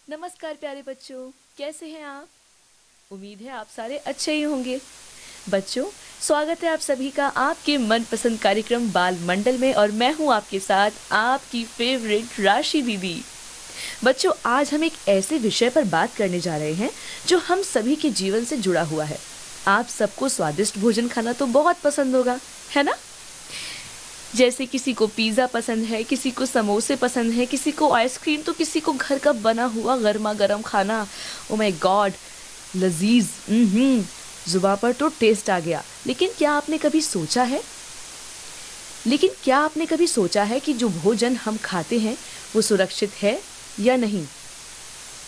नमस्कार प्यारे बच्चों, कैसे हैं आप? उम्मीद है आप सारे अच्छे ही होंगे। बच्चों, स्वागत है आप सभी का आपके मनपसंद कार्यक्रम बाल मंडल में और मैं हूं आपके साथ आपकी फेवरेट राशि दीदी। बच्चों, आज हम एक ऐसे विषय पर बात करने जा रहे हैं जो हम सभी के जीवन से जुड़ा हुआ है। आप सबको स्वादिष्ट भोजन खाना तो बहुत पसंद होगा, है ना? जैसे किसी को पिज़्ज़ा पसंद है, किसी को समोसे पसंद है, किसी को आइसक्रीम, तो किसी को घर का बना हुआ गर्मा गर्म खाना। ओ माय गॉड, लजीज। जुबान पर तो टेस्ट आ गया। लेकिन क्या आपने कभी सोचा है कि जो भोजन हम खाते हैं वो सुरक्षित है या नहीं?